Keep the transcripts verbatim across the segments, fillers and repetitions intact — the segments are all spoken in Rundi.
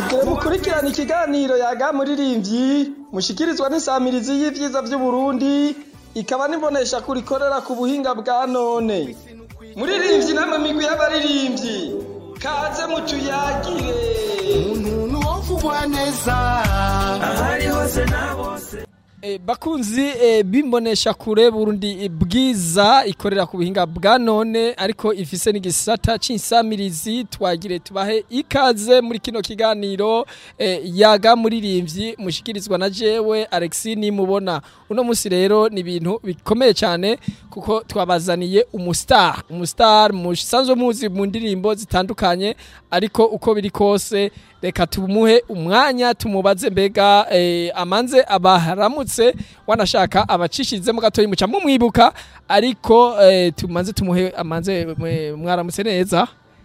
Mugire mukurikirana ikiganiro yaga muririmbyi mushikirizwa n'isamirizi y'ivyiza vy'u Burundi ikaba nibonesha kurikorera ku buhinga bwa none. Muririmbyi namwe migwi y'abaririmbyi kaze mutuyagire umuntu wovugwa neza ahari hose na bose. E, bakunzi e, bimbonesha kure Burundi bwiza ikorera ku buhinga bwa none ariko ifise n'igisata c'insamirizi twagire tubahe ikaze muri kino kiganiro e, yaga muririmbyi mushikirizwa na jewe Alexis nimubona. Uno musi rero ni ibintu bikomeye cyane kuko twabazaniye umustar umustar musanzwe muzi mu ndirimbo zitandukanye ariko uko biri kose reka tumuhe umwanya tumubaze mbega eh, amanze abaharamutse wanashaka abacishize mu gatoyi muca mumwibuka ariko eh, tumanze tumuhe amanze mwaramutse neza.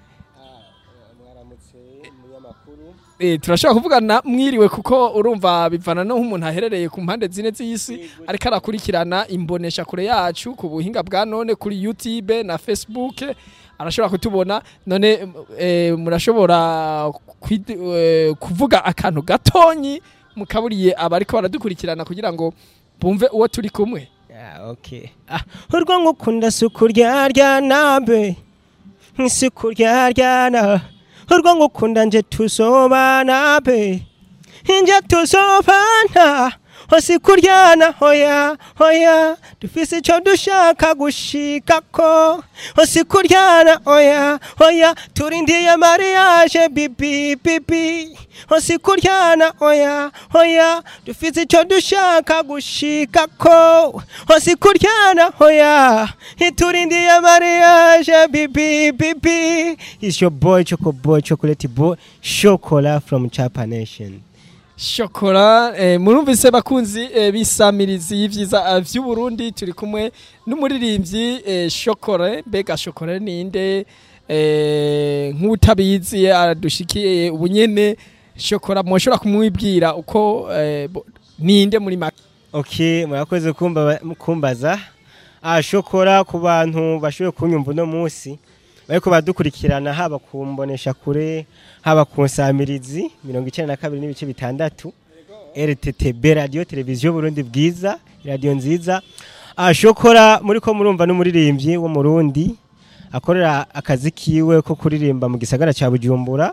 Mwaramutse munyamakuru. Eh, turashaka kuvugana mwiriwe kuko urumva bivana no nk'umuntu aherereye ku mpande zine z'isi ariko arakurikirana imbonesha kure yacu ku buhinga bwa none kuri YouTube na Facebook arashobora kutubona none eh, murashobora eh, kuvuga akantu gatonyi mukaburiye abariko baradukurikirana kugira ngo bumve uwo turi kumwe. Yeah, okay. Ah, urwo ngukunda sukurya rya nabe. Nsukurya rya na. Urwo ngukunda nje tusobana be. Nje tusobana. Hosi kuryana hoya hoya dufise ico dushaka gushikako. Hosi kuryana hoya hoya turindiye mariage bibi bibi. Hosi kuryana hoya hoya dufise ico dushaka gushikako. Hosi kuryana hoya turindiye mariage bibi bibi. It's your boy Choco Boy Chocolate Boy Chocola from Chapa Nation. Shokora eh, murumvise bakunzi eh, bisamirizi y'ivyiza vy'u Burundi turi kumwe n'umuririmbyi eh, Shokora mbega Shokora ninde eh, nk'utabizi adushikiye ubunyene Shokora mwoshora kumwibwira uko eh, ninde muri make. Okay, murakoze kumba kumbaza. Ah, Shokora ku bantu bashoboye kunyumva no munsi bariko badukurikirana haba kumbonesha kure haba kunsamirizi mirongo icenda na kabiri n'ibice bitandatu R T T B radio televiziyo Burundi bwiza radio nziza. Ah, Shokora muri ko murumva n'umuririmbyi wo mu Burundi akorera akazi kiwe ko kuririmba mu gisagara ca Bujumbura.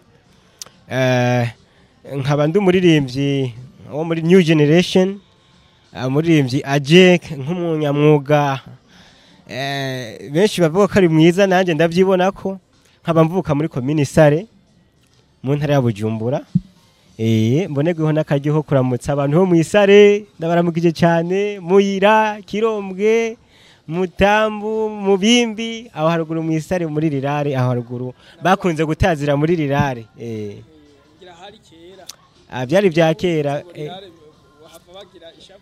Eh nkaba ndi umuririmbyi wo muri New Generation, umuririmbyi Ajek nk'umunyamwuga. Eh benshi bavuga ko ari mwiza nanje ndavyibona ko nkaba mvuka muri commune Sare mu ntara ya Bujumbura. Eh mbonegweho nakaryo kuramutsa abantu bo mu Isare ndabaramukije cyane Muyira Kirombwe Mutambu Mubimbi aho haruguru mu Isare muri Rirare aho haruguru bakunze gutazira muri Rirare. Eh ngira hari kera ah byari bya kera bagira ishapu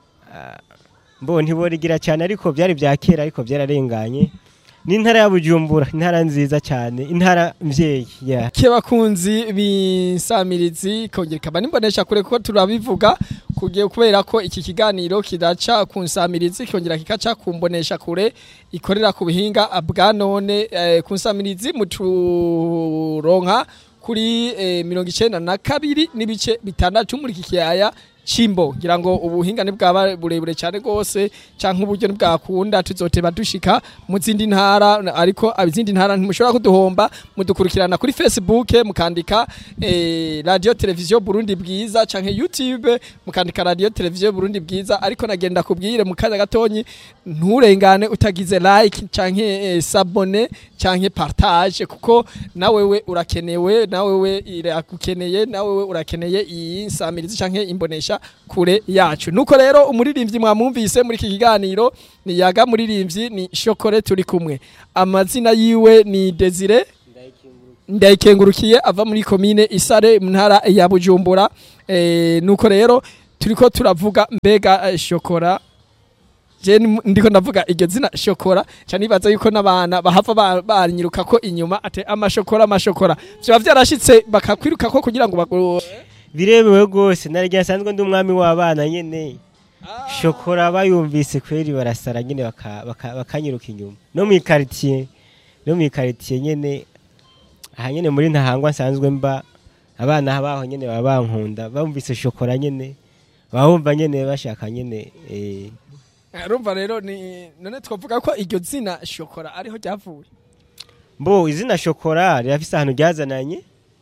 mbo ntiborigira cyane ariko byari bya kera ariko byararenganye. Ni intara ya Bujumbura intara nziza cyane intara mvyeyi. Yeah. Kebakunzi binsamirizi kongera kaba nimbonesha kure ko turabivuga kugiye kubera ko iki kiganiro kidaca kunsamirizi kongera kikaca kumbonesha kure ikorera ku bihinga bwa none eh, kunsamirizi muturonka kuri eh, mirongo icenda na kabiri n'ibice bitandatu muri kikiyaya Chimbo ngira ngo ubuhinga ni bwaba burebure cyane gose canke uburyo nibwakunda tuzoteba dushika mu zindi ntara ariko abizindi ntara ntimushobora kuduhomba mudukurikirana kuri Facebook mukandika eh, radio televiziyo Burundi bwiza canke YouTube mukandika radio televiziyo Burundi bwiza ariko nagenda kubwire mu kanya gatonyi nturengane utagize like canke eh, s'abonner canke partage kuko nawewe urakenewe nawewe irakukeneye nawewe urakeneye iyi nsamirizi canke imbonesha kure yacu. Nuko rero umuririmbyi mwamumvise muri iki kiganiro ni yaga muririmbyi ni Shokora turi kumwe. Amazina yiwe ni Desire Ndayikengurukiye ava muri commune Isare mu ntara ya Bujumbura. Eh, nuko rero turiko turavuga mbega Shokora je ndiko ndavuga iryo zina Shokora cyane ibaza yuko nabana bahava banyiruka ko inyuma ate amashokora amashokora byo byarashitse bakakwiruka ko kugira ngo bago birebewe gose narya sanzwe ndi umwami w'abana nyene. Shokora bayumvise kweri barasara nyene bakanyiruka inyuma no mu quartier no mu quartier nyene aha nyene muri ntahangwa sanzwe mba abana baho nyene baba bankunda bumvise shokora nyene bawumva nyene bashaka nyene eh urumva rero ni none twavuga ko iryo zina shokora ariho ryavuye mbo izina shokora rirafise ahantu ryazananye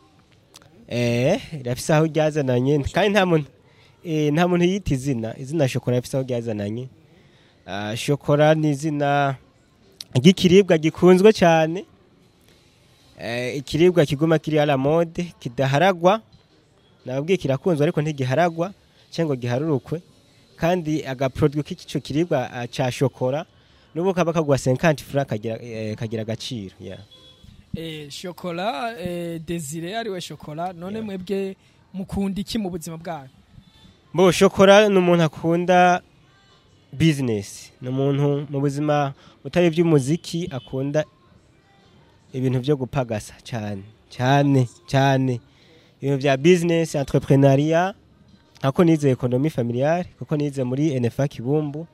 eh rirafise aho ryazananye kandi nta muntu eh nta muntu yita izina izina shokora rirafise aho ryazananye ah shokora ni izina ry'ikiribwa gikunzwe cyane eh ikiribwa kiguma kiri ala mode kidaharagwa nababwiye kirakunzwe ariko ntigiharagwa cyangwa giharurukwe kandi aga produit k'ico kiribwa uh, cha shokora nubo kaba kagwa cinquante francs kagira eh, kagira agaciro yeah. eh shokora eh, Desire ari we shokora none yeah. Mwebwe mukunda iki mu buzima bwanyu Bo shokora n'umuntu akunda business n'umuntu mu buzima utari by'umuziki akunda ibintu byo gupagasa cyane cyane cyane ibintu bya business entrepreneuria Hako nize ekonomi familiale kuko nize muri N F A Kibumbu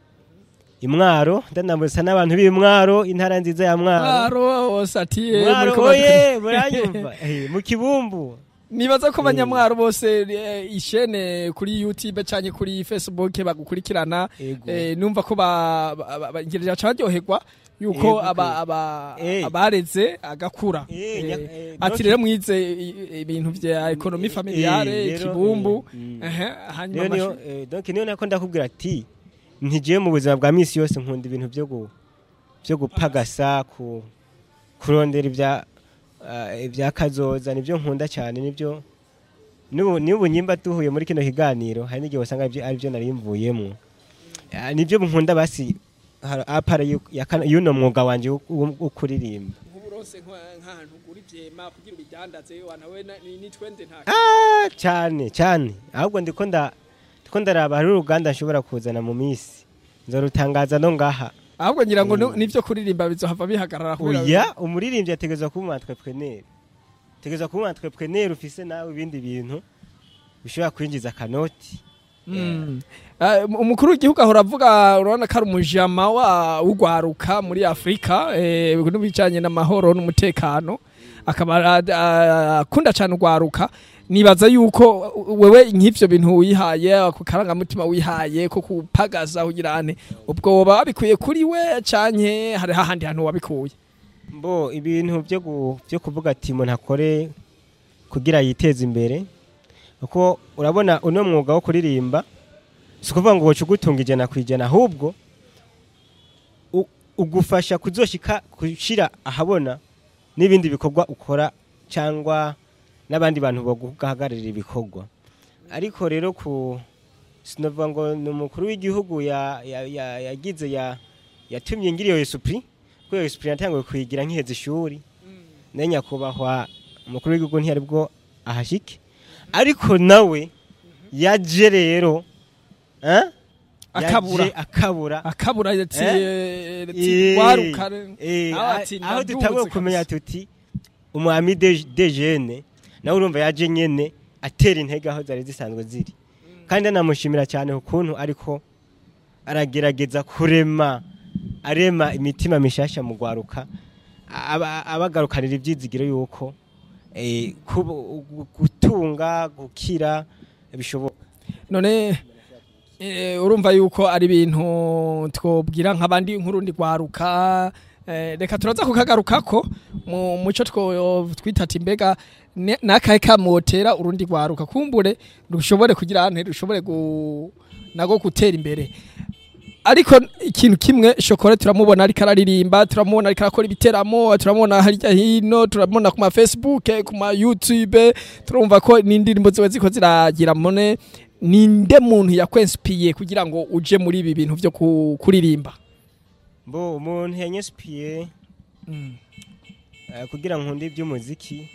Imwaro ndanambuza n'abantu b'Imwaro intara nziza ya Mwaro Mwaro osatiye muri ko oye muranyumva eh mu Kibumbu nibaza ko abanyamwaro bose ishene kuri YouTube cyane kuri Facebook bagukurikirana eh numva ko bagirira cyaryoherwa yuko aba aba abareze agakura ati rero mwize ibintu bya economy familiale Kibumbu eh hanyuma donc niyo nako ndakubwira ati ntigiye mu buzima bwa misi yose nkunda ibintu byo byo gupagasa ku kurondera ibya ibya kazoza nibyo nkunda cyane nibyo nibu nyimba tuhuye muri kino kiganiro hari n'igihe wasanga ari byo nari mvuyemo nibyo nkunda basi apara yuno mwuga wanje ukuririmba nk'uburose nk'ahantu kuri byema kugira ubidandaze wanawe ni twende nta ah cyane cyane ahubwo ndiko nda ndiko ndaraba hari uruganda nshobora kuzana mu misi nzorutangaza no ngaha ahubwo ngira ngo nivyo kuririmba bizohava bihagarara kubera oya umuririmbyi ategezwa kuba entrepreneur tegezwa kuba entrepreneur ufise nawe ibindi bintu bishobora kwinjiza kanoti umukuru w'igihugu ahora avuga urabona ko ari umujama wa ugwaruka muri Afrika eh bijanye n'amahoro n'umutekano akaba akunda cyane ugwaruka nibaza yuko wewe nk'ivyo bintu wihaye ku karanga mutima wihaye ko kupagaza ugirane ubwo woba babikuye kuri we canke hari hahandi hantu wabikuye mbo ibintu byo byo kuvuga ati umuntu akore kugira yiteze imbere uko urabona uno mwuga wo kuririmba sikuvuga ngo wocugutunga ijana kwijana ahubwo ugufasha kuzoshika kushira ahabona n'ibindi bikorwa ukora cyangwa n'abandi bantu baguhagararira ibikorwa ariko rero ku sinovuga ngo n'umukuru w'igihugu ya yagize ya yatumye ngiriyo esprit ko esprit yatangiye kwigira nkiheze ishuri nenya kubahwa umukuru w'igihugu ntiyari bwo ahashike ariko nawe yaje rero eh akabura akabura akabura yati waruka aho dutangwe kumenya tuti umwami de jeune nawe urumva yaje nyene atera intege aho zari zisanzwe ziri kandi namushimira cyane ukuntu ariko aragerageza kurema arema imitima mishasha mu gwaruka abagarukanira ibyizigiro yuko eh gutunga gukira bishoboka none urumva yuko ari ibintu twobwira nk'abandi nk'urundi gwaruka reka turaza kukagarukako mu muco twitata imbega nakaye kamotera urundi gwaruka kumbure rushobore kugira ahantu rushobore nago gutera imbere ariko ikintu kimwe shokora turamubona ariko araririmba turamubona ariko akora ibiteramo turamubona harya hino turamubona ku ma Facebook ku ma YouTube turumva ko n'indirimbo ziwe ziko ziragira mone ninde muntu yakwenspiye kugira ngo uje muri ibi bintu byo kuririmba Bo umuntu yanyespiye mm. uh, kugira nkunde iby'umuziki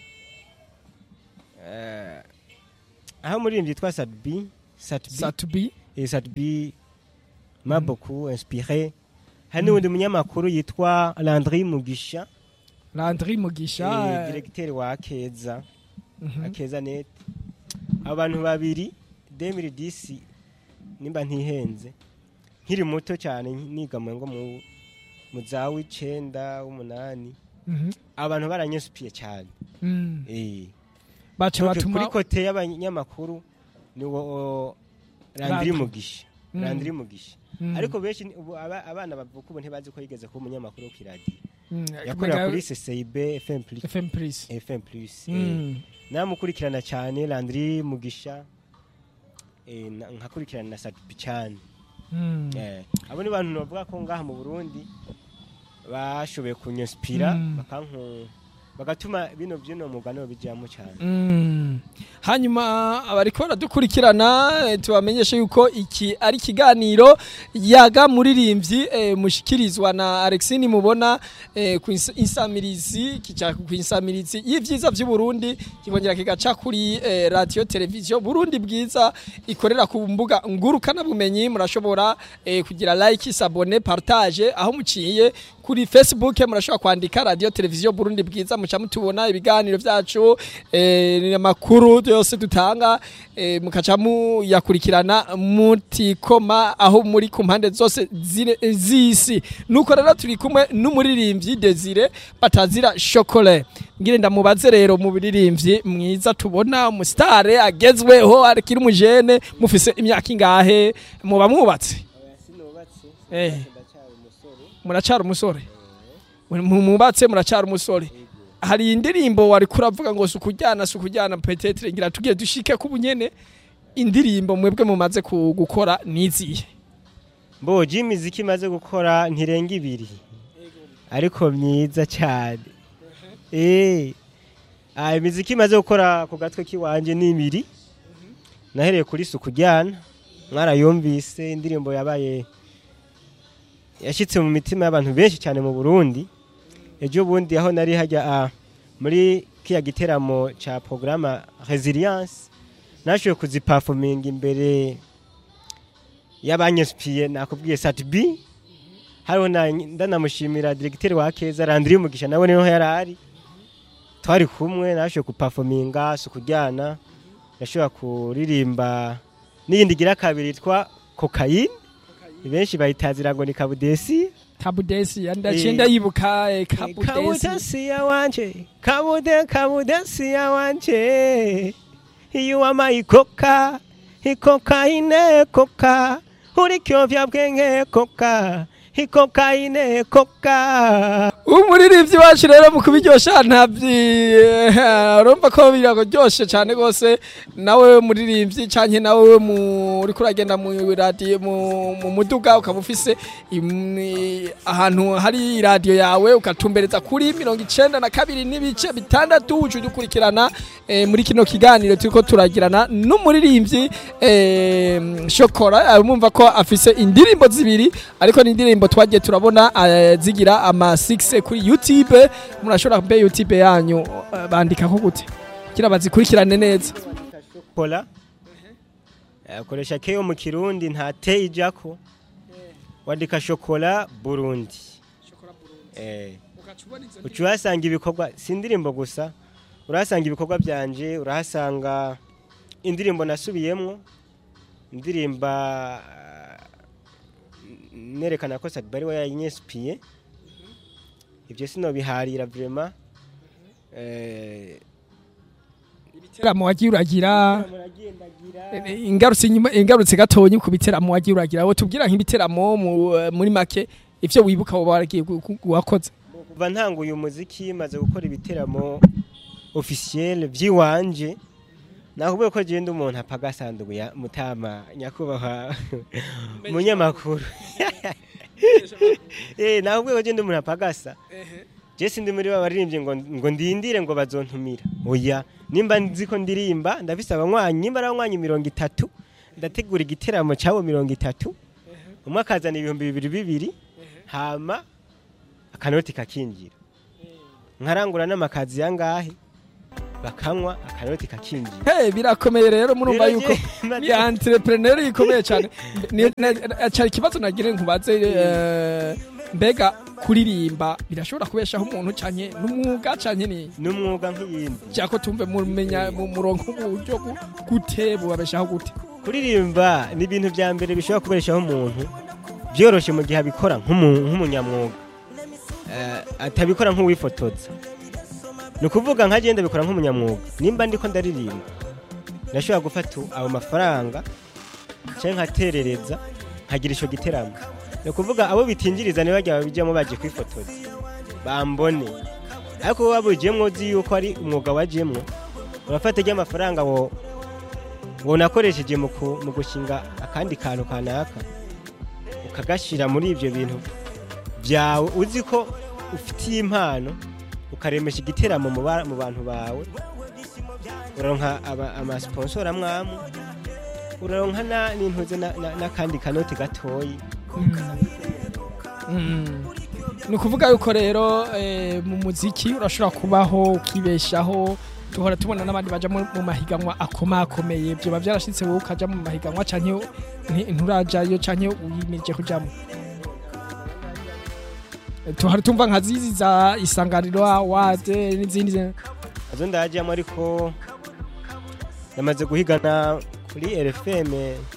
uh, aho muririmbyi twa Satbi Satbi Satbi et Satbi m'a mm. beaucoup inspiré hani wundi mm. munyamakuru yitwa Landry Mugisha Landry Mugisha directeur wa Akeza mm -hmm. Akeza net abantu babiri deux mille dix nimba ntihenze nkiri muto cyane niga mu ngo mu muzawi cenda umunani mhm abantu baranyesupiye cyane mm. eh baca batuma kuri kote y'abanyamakuru ni wo Landry Mugisha Mm. Landry Mugisha Mm. ariko benshi ubu aba- abana bavuka ubu ntibazi ko yigeze kuba umunyamakuru wo kiradi Mm, yakorera mega- kuri C C B F M plus F M plus F M plus Mm. namukurikirana cyane Landry Mugisha eh, na- nkakurikirana na Sadipi cyane Mm. eh abo ni bantu bavuga ko ngaha mu Burundi bashoboye kunyospira Mm. bakanku bagatuma bino byino mugano bijyamo cyane Mm. Hanyuma abariko baradukurikirana eh, tubamenyeshe yuko iki ari kiganiro yaga muririmbyi eh, mushikirizwa na Alexine mubona eh, ku ins- insamirizi kica ku insamirizi y'ivyiza by'u Burundi kikongera kigaca kuri eh, radio television Burundi bwiza ikorera ku mbuga ngurukana bumenyi murashobora eh, kugira like s'abonner partage aho muciye kuri Facebook murashobora kwandika radio television Burundi bwiza muca mutubona ibiganiro vyacu eh, amakuru yose dutanga eh, mukaca muyakurikirana mutikoma aho muri ku mpande zose zire- z'isi nuko rero turi kumwe n'umuririmbyi Desire batazira chocolat ngire ndamubaze rero mu biririmbyi mwiza tubona umusitare agezweho arikiri umujene mufise imyaka ingahe muba mwubatse eh muracara umusore mubatse muracara umusore hari indirimbo wari kuravuga ngo sukujyana sukujyana petetre ngira tugiye dushike ku bunyene indirimbo mwebwe mumaze ku- gukora niziye Bo Jimmy ziki maze gukora ntirenga ibiri ariko myiza cyane eh ah imiziki maze gukora ku gatwe kiwanje ni ibiri nahereye kuri sukujyana mwarayumvise indirimbo yabaye yashitse mu mitima y'abantu benshi cyane mu Burundi ejo bundi aho nari hajya ah, muri kiya giteramo cha programme Resilience nashoye kuziperforming imbere y'abanyespiye nakubwiye Satbi hariho na ndanamushimira directeur wa Keza Landry Mugisha nawe niho yarari twari kumwe nashoye kuperforminga sukujyana yashobora kuririmba n'iyindi gira kabiri twa cocaine benshi bayitazira ngo ni kabudesi kabudesi ndacenda yibuka eh, kabudesi kabudesi ya wanje kabude kabudesi ya wanje you are my coca cocaine coca uri kyovya bwenge coca cocaine coca umuririmbyi wacu rero mu kubiryosha ntabyi urumva ko biragoryoshe cyane gose nawe muririmbyi canke nawe muri kuragenda mu radio mu mu muduga ukabufise ahantu hari radio yawe ukatumbereza kuri mirongo icenda na kabiri n'ibice bitandatu uje dukurikirana eh, muri kino kiganiro turiko turagirana n'umuririmbyi eh, Chocolat mumva ko afise indirimbo zibiri ariko ni indirimbo twagiye turabona uh, zigira ama six kuri YouTube murashobora kumbe YouTube yanyu uh, bandika ko gute kira bazikurikirane neza Chocolat akoresha keyo mu Kirundi nta te ijako wandika Chocolat Burundi eh ucuhasanga ibikorwa sindirimbo gusa urahasanga ibikorwa byanje urahasanga indirimbo nasubiyemwo indirimba nerekana ko Sadbari wa yanyespiye ibyo sino biharira vraiment eh ibiteramo wagiye uragira ingarutse nyuma ingarutse gatonyi ku biteramo wagiye uragira wo tubwira nk'ibiteramo muri make ivyo wibuka wo baragiye wakoze kuva ntanguye umuziki maze gukora ibiteramo officiel vyiwanje nakubuye ko genda umuntu apagasandugu ya mutama nyakubaha munyamakuru eh nakubuye ko genda umuntu apagasa je sindi muri babaririmbye ngo ngo ndindire ngo bazontumira oya nimba nziko ndirimba ndafise abanywanyi nimba abanywanyi mirongo itatu ndategura igiteramo cyabo mirongo itatu umwe akazana ibihumbi bibiri bibiri hama akanoti kakinjira nkarangura n'amakazi yangahe bakanywa akanoti kakinjira hey birakomeye rero murumva yuko ni entrepreneur ikomeye cyane cyari kibazo nagire nkubaze mbega kuririmba birashobora kubeshaho umuntu cyane n'umwuga cyane ni n'umwuga nk'iyindi cyako tumve mumenya mu murongo uburyo gute bubabeshaho gute kuririmba ni ibintu bya mbere bishobora kubeshaho umuntu byoroshe mu gihe abikora nk'umunyamwuga atabikora nk'uwifotoza ni ukuvuga nka genda bikora nk'umunyamwuga nimba ndiko ndaririmba nashobora gufata abo mafaranga cyangwa nkaterereza nkagira ico giteramo ni ukuvuga abo bitinjiriza ne bajya babijyamo baje kwifotoza bambone ariko babujyemo uzi yuko ari umwuga wajyemo urafata ijya amafaranga wo wo nakoresheje mu gushinga akandi kantu kanaka ukagashira muri ibyo bintu byawe uzi ko ufitiye impano ukaremesha igiteramo mu bantu bawe uronka ama sponsor amwamu uronka na n'intuze n'akandi kanoti gatoyi ni ukuvuga yuko rero mu muziki urashobora kubaho ukibeshaho tuhora tubona n'abandi baja mu mahiganwa akomakomeye byo bavyarashitse wowe ukaja mu mahiganwa canke nturajayo canke uyimirije kujamo tuhora tumva nka zizi za isanganiro awade n'izindi azo ndajyamo ariko namaze guhigana kuri R F M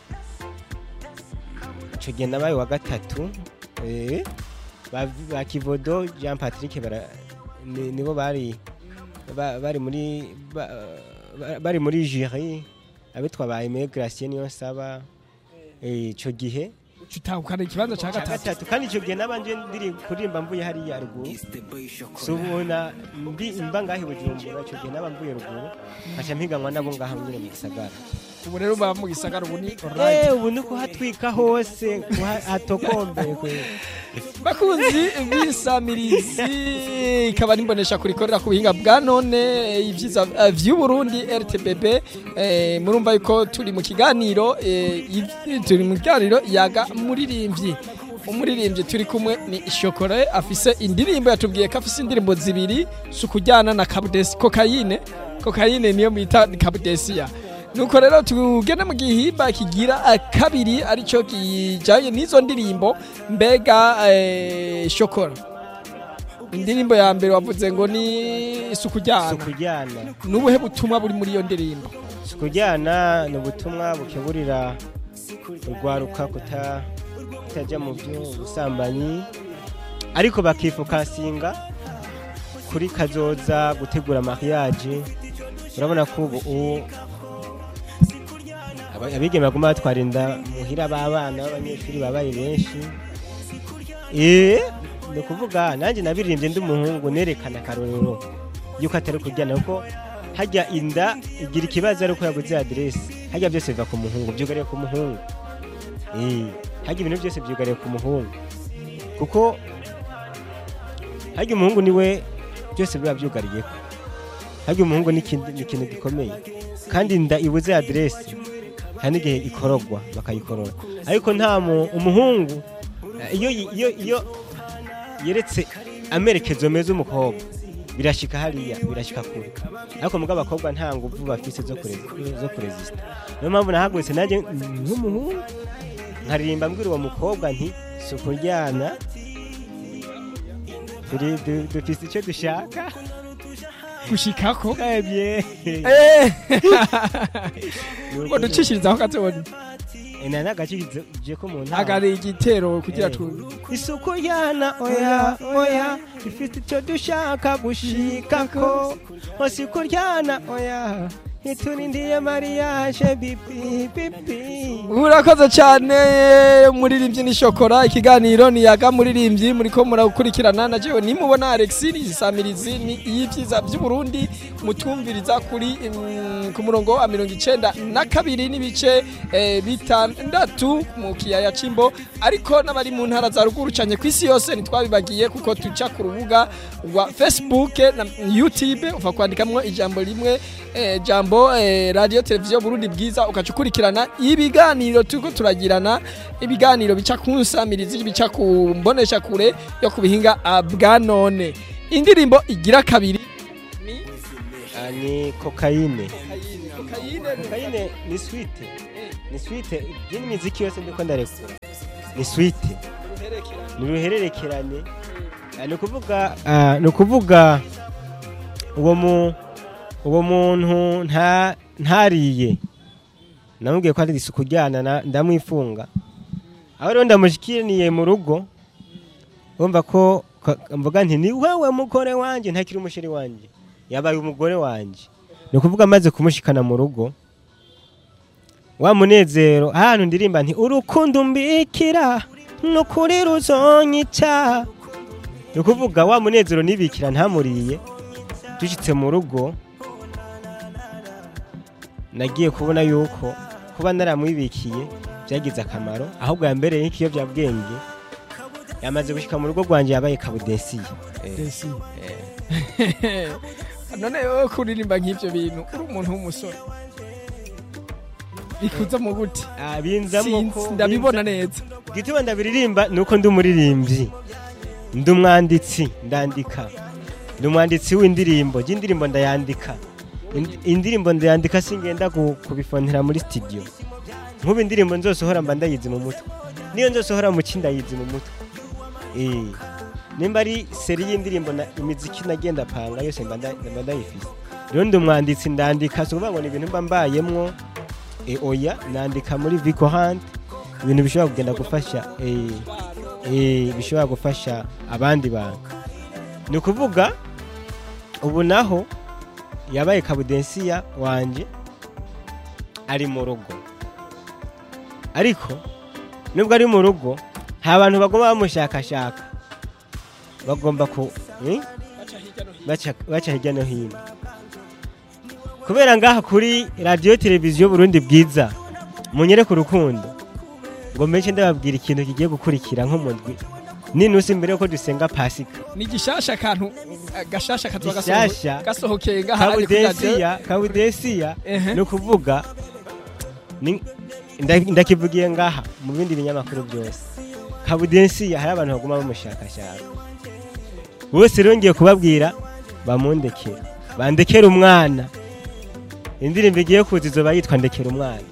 ico gihe nabaye wa gatatu eh ba Kivodo Jean Patrick bara nibo bari bari muri bari muri jury abitwa ba Immigration niyo saba ico gihe utahukana ikibanza ca gatatu kandi ico gihe nabanje ndiri kurimba mvuye hari ya ruguru subona mbi imba ngahi bujumbura ico gihe nabamvuye ruguru acha mpiganwa nabo ngaha nyine mu gisagara ubu rero ba mu gisagara ubu ni alright eh ubu nuko hatwika hose hatokombe kwe bakunzi bisamirizi ikaba nimbonesha kurikorera ku buhinga bwa none ivyiza vy'u Burundi R T B B eh murumva yuko turi mu kiganiro turi mu kiganiro yaga muririmbyi umuririmbyi turi kumwe ni Shokora afise indirimbo yatubwiye ko afise indirimbo zibiri sukujyana na Kabudesi Cocaine Cocaine niyo bita Kabudesia nuko rero tugenda mu gihimba kigira kabiri arico kijaye nizo ndirimbo mbega eh, Shokora indirimbo ya mbere wavuze ngo ni sukujyana sukujyana nubuhe butumwa buri muri iyo ndirimbo sukujyana no butumwa bukeburira urwaruka kuta kutajya mu byo busambanyi ariko bakifokasinga kuri kazoza gutegura mariage urabona ko ubu abigeme baguma batwarinda muhira babana abanyeshuri babaye benshi eh no kuvuga nanje nabiririmbye ndi umuhungu nerekana karorero yuko atari kujyana uko hajya inda igira ikibazo ariko yaguze adresse hajya byose biva ku muhungu byugariye ku muhungu eh hajya ibintu byose byugariye ku muhungu kuko hajya umuhungu niwe byose biba byugariye hajya umuhungu ni ikintu gikomeye kandi inda ibuze adresse kandi igihe ikorogwa bakayikorora ariko nta umuhungu iyo iyo iyo yeretse amerekezo meza umukobwa birashika hariya birashika kure ariko mugabo abakobwa nta nguvu bafise zo kure zo kuresista niyo mpamvu nahagwese naje nk'umuhungu nkaririmba mbwira uwo mukobwa nti sukuryana turi dufise icyo dushaka gushikako ebye eh ngo ducishirizaho katone ena nagacirize je ko mu ntara agari igitero kugira tu isuku yana oya oya ifite icyo dushaka gushikako isuku yana oya iturindiye mariage bibi bibi urakoze cyane muririmbyi ni Shokora ikiganiro ni yaga muririmbyi muri ko murakurikirana na jewe nimubona Alexis Isamirizi ni yivyiza by'u Burundi mutumviriza kuri ku murongo wa mirongo icenda na kabiri n'ibice bitandatu mu kiyaya Cimbo ariko n'abari mu ntara za ruguru cyane kwisi yose nitwabibagiye kuko tuca ku rubuga rwa Facebook na YouTube ufa kwandikamwe ijambo rimwe jambo radio televiziyo Burundi bwiza ukacukurikirana ibiganiro tuko turagirana ibiganiro bica kunsamirizi bica kumbonesha kure yo kubihinga bwa none indirimbo igira kabiri ni ani Cocaine Cocaine Cocaine ni sweet ni sweet yini muziki yose ndiko ndarekura ni sweet ni ruhererekerane no kuvuga no kuvuga uwo mu uwo muntu nta ntariye namubwiye ko ari isuku ryana ndamwifunga aho rero ndamushikiriye mu rugo umva ko mvuga nti ni wewe mukore wanje ntakiri umusheri wanje yabaye umugore wanje ni ukuvuga amaze kumushikana mu rugo wa munezero ahantu ndirimba nti urukundo mbikira nukuri ruzonyica ni ukuvuga wa munezero nibikira ntamuriye dushitse mu rugo nagiye kubona yuko kuba naramwibikiye byagize akamaro ahubwo yambereye nk'ikiyobyabwenge yamaze gushika mu rugo rwanje yabaye kabudesiye none wowe kuririmba nk'ivyo bintu uri umuntu w'umusore bikuza mu gute binzamo ko ndabibona neza gituma ndabiririmba nuko ndi umuririmbyi ndi umwanditsi ndandika ndi umwanditsi w'indirimbo y'indirimbo ndayandika indirimbo ndayandika singenda kubifonera muri studio nk'ubu indirimbo nzosohora mba ndayizi mu mutwe niyo nzosohora mu kindayizi mu mutwe eh nimba ari seri y'indirimbo na imiziki nagenda panga yose mba ndayifise rero ndi umwanditsi ndandika so ngo ni ibintu mba mbayemwo e oya nandika muri Vico Hand ibintu bishobora kugenda gufasha eh eh bishobora gufasha abandi bantu ni kuvuga ubu naho yabaye kabudensiya wanje ari mu rugo ariko nubwo ari mu rugo nta bantu bagomba bamushakashaka bagomba ku baca hirya no hino kubera ngaha kuri radio televiziyo Burundi bwiza munyereke urukundo ngo menshi ndababwira ikintu kigiye gukurikira nko mundwi ninusi mbere yuko dusenga pasika ni gishasha kantu gashasha katwa Gishasha. gasohokeye ngaha kabudesiya kabudesiya no kuvuga ni- nda- ndakivugiye ngaha mu bindi binyamakuru byose kabudesiya hari abantu baguma bamushakashaka bose rongeye kubabwira bamundekera bandekera umwana indirimbo igiye kuza izoba yitwa ndekera umwana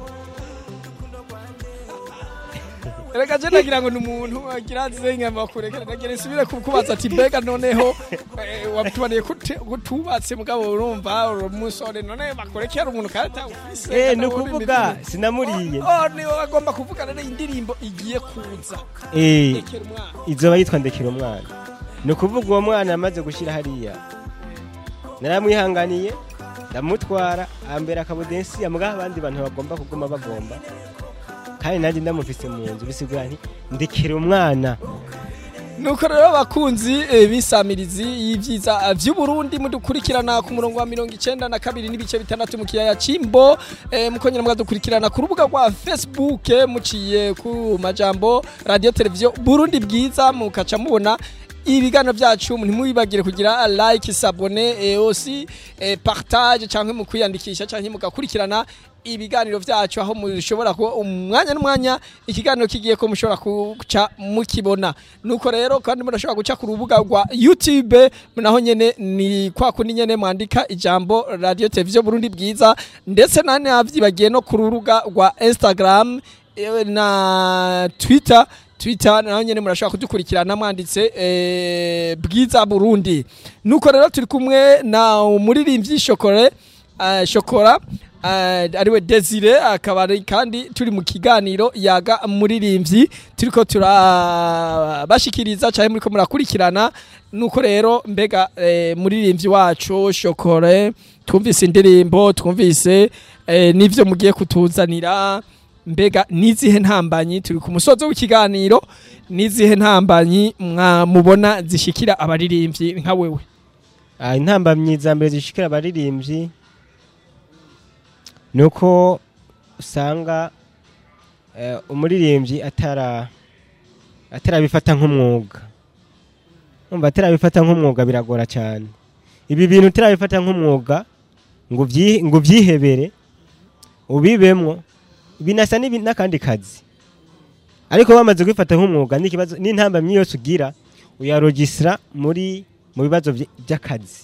Reka je nagira ngo numuntu agira zenga makureka nagira isubire kukubaza ati mbega noneho eh, wabitubaniye kutubatse mugabo urumva umusore none makurekera umuntu karata ufise eh no kuvuga sinamuriye oh ni agomba kuvuga rero indirimbo igiye kuza eh ndekera umwana izoba yitwa ndekera umwana no kuvuga uwo mwana amaze gushira hariya naramwihanganiye ndamutwara ambera akabudensi amugaba abandi bantu bagomba kuguma bagomba kandi nanjye ndamufise mu nzu bisigura nti ndekera umwana nuko rero bakunzi eh, bisamirizi y'ivyiza vy'u Burundi mudukurikirana ku murongo wa mirongo icenda na kabiri n'ibice bitandatu mu kiyaya Cimbo eh, mukongera mugadukurikirana ku rubuga rwa Facebook eh, muciye ku majambo radio televiziyo Burundi bwiza mukaca mubona ibiganiro byacu ntimubibagire kugira like s'abonner et aussi eh, partage canke mu kwiyandikisha canke mugakurikirana ibiganiro byacu aho mushobora ko umwanya n'umwanya ikiganiro kigiye ko mushobora kuca mukibona nuko rero kandi murashobora guca ku rubuga rwa YouTube naho nyene ni kwa kundi nyene mwandika ijambo radio televiziyo Burundi bwiza ndetse nane avyibagiye no ku rubuga rwa Instagram eh, na Twitter Twitter naho nyene murashobora kudukurikirana mwanditse eh, bwiza Burundi nuko rero turi kumwe na umuririmbyi Shokore uh, Shokora uh, ariwe Desire akaba kandi turi mu kiganiro yaga muririmbyi turiko turabashikiriza cyane muriko murakurikirana nuko rero mbega eh, muririmbyi wacu Shokore twumvise indirimbo twumvise eh, nivyo mugiye kutuzanira mbega nizihe ntambanyi turi ku musozo w'ikiganiro nizihe ntambanyi mubona zishikira abaririmbyi nka wewe ah intambamyi za mbere zishikira abaririmbyi nuko usanga uh, umuririmbyi atara atarabifata nk'umwuga umva atarabifata nk'umwuga biragora cyane ibi bintu utarabifata nk'umwuga ngo vyi ngo vyihebere ubibemwo binasa n'akandi kazi ariko bamaze kwifata nk'umwuga n'ikibazo n'intambamyi yose ugira uyarogisira muri mu bibazo by'akazi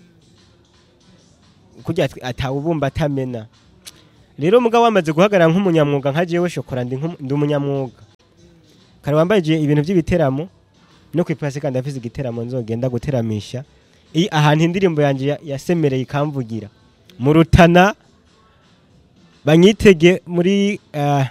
kujya atawubumba atamena rero mugabo wamaze guhagarara nk'umunyamwuga nka jewe Shokora ndi umunyamwuga kare wambaye ibintu by'ibiteramo no kwipasi kandi afise igiteramo nzogenda guteramisha iyi ahantu indirimbo yanje yasemereye ikamvugira mu Rutana banyitege muri uh,